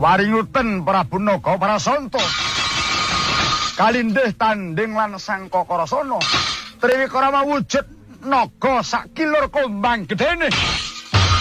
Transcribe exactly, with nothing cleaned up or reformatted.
Waringuten Prabu Naga Prasanta. Kalindih tanding lan sangka Karasana. Triwikara mawujud naga sakilur kombang gedene.